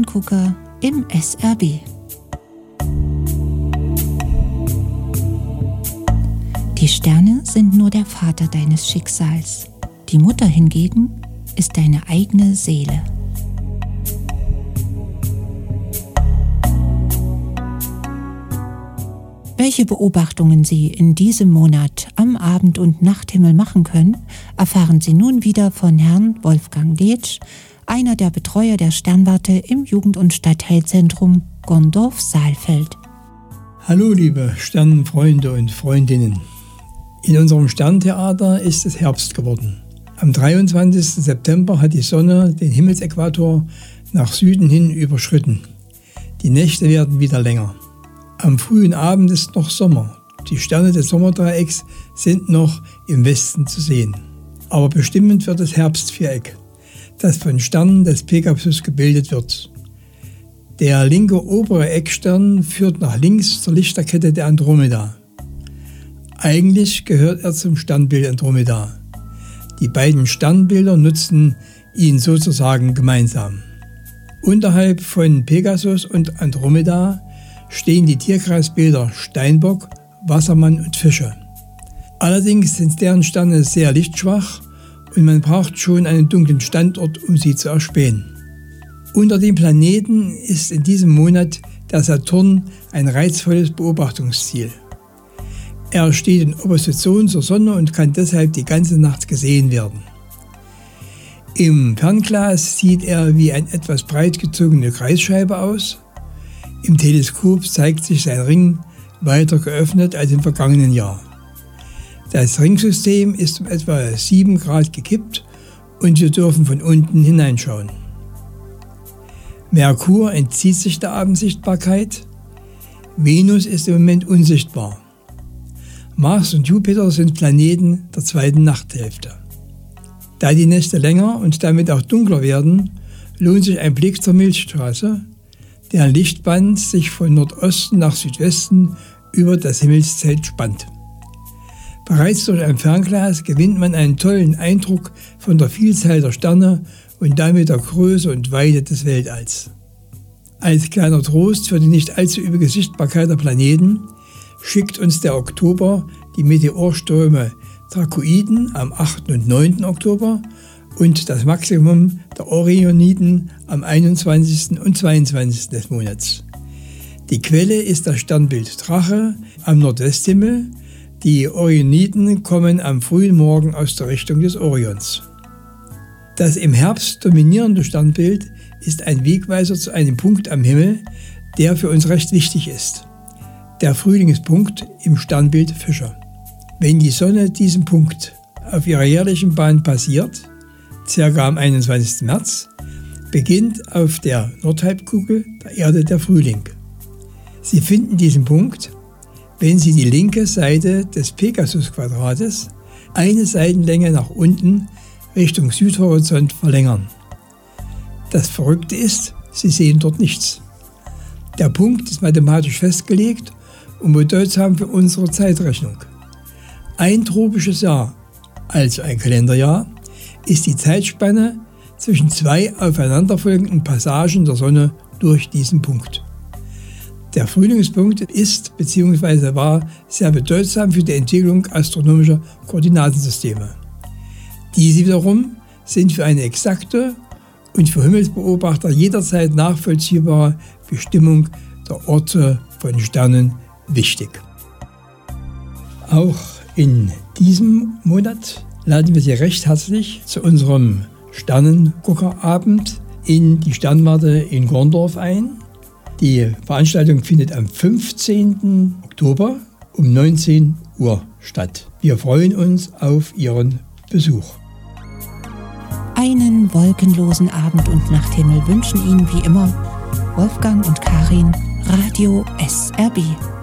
Sterngucker im SRB. Die Sterne sind nur der Vater deines Schicksals. Die Mutter hingegen ist deine eigene Seele. Welche Beobachtungen Sie in diesem Monat am Abend- und Nachthimmel machen können, erfahren Sie nun wieder von Herrn Wolfgang Leetsch, einer der Betreuer der Sternwarte im Jugend- und Stadtteilzentrum Gondorf-Saalfeld. Hallo liebe Sternenfreunde und Freundinnen. In unserem Sterntheater ist es Herbst geworden. Am 23. September hat die Sonne den Himmelsäquator nach Süden hin überschritten. Die Nächte werden wieder länger. Am frühen Abend ist noch Sommer. Die Sterne des Sommerdreiecks sind noch im Westen zu sehen. Aber bestimmend wird das Herbstviereck, das von Sternen des Pegasus gebildet wird. Der linke obere Eckstern führt nach links zur Lichterkette der Andromeda. Eigentlich gehört er zum Sternbild Andromeda. Die beiden Sternbilder nutzen ihn sozusagen gemeinsam. Unterhalb von Pegasus und Andromeda stehen die Tierkreisbilder Steinbock, Wassermann und Fische. Allerdings sind deren Sterne sehr lichtschwach und man braucht schon einen dunklen Standort, um sie zu erspähen. Unter den Planeten ist in diesem Monat der Saturn ein reizvolles Beobachtungsziel. Er steht in Opposition zur Sonne und kann deshalb die ganze Nacht gesehen werden. Im Fernglas sieht er wie eine etwas breit gezogene Kreisscheibe aus. Im Teleskop zeigt sich sein Ring weiter geöffnet als im vergangenen Jahr. Das Ringsystem ist um etwa 7 Grad gekippt und wir dürfen von unten hineinschauen. Merkur entzieht sich der Abendsichtbarkeit. Venus ist im Moment unsichtbar. Mars und Jupiter sind Planeten der zweiten Nachthälfte. Da die Nächte länger und damit auch dunkler werden, lohnt sich ein Blick zur Milchstraße, deren Lichtband sich von Nordosten nach Südwesten über das Himmelszelt spannt. Bereits durch ein Fernglas gewinnt man einen tollen Eindruck von der Vielzahl der Sterne und damit der Größe und Weite des Weltalls. Als kleiner Trost für die nicht allzu üppige Sichtbarkeit der Planeten schickt uns der Oktober die Meteorströme Dracoiden am 8. und 9. Oktober und das Maximum der Orioniden am 21. und 22. des Monats. Die Quelle ist das Sternbild Drache am Nordwesthimmel. Die Orioniden kommen am frühen Morgen aus der Richtung des Orions. Das im Herbst dominierende Sternbild ist ein Wegweiser zu einem Punkt am Himmel, der für uns recht wichtig ist. Der Frühlingspunkt im Sternbild Fischer. Wenn die Sonne diesen Punkt auf ihrer jährlichen Bahn passiert, circa am 21. März, beginnt auf der Nordhalbkugel der Erde der Frühling. Sie finden diesen Punkt, wenn Sie die linke Seite des Pegasus-Quadrates eine Seitenlänge nach unten Richtung Südhorizont verlängern. Das Verrückte ist, Sie sehen dort nichts. Der Punkt ist mathematisch festgelegt und bedeutsam für unsere Zeitrechnung. Ein tropisches Jahr, also ein Kalenderjahr, ist die Zeitspanne zwischen 2 aufeinanderfolgenden Passagen der Sonne durch diesen Punkt. Der Frühlingspunkt ist bzw. war sehr bedeutsam für die Entwicklung astronomischer Koordinatensysteme. Diese wiederum sind für eine exakte und für Himmelsbeobachter jederzeit nachvollziehbare Bestimmung der Orte von Sternen wichtig. Auch in diesem Monat laden wir Sie recht herzlich zu unserem Sternenguckerabend in die Sternwarte in Gondorf ein. Die Veranstaltung findet am 15. Oktober um 19 Uhr statt. Wir freuen uns auf Ihren Besuch. Einen wolkenlosen Abend- und Nachthimmel wünschen Ihnen wie immer Wolfgang und Karin, Radio SRB.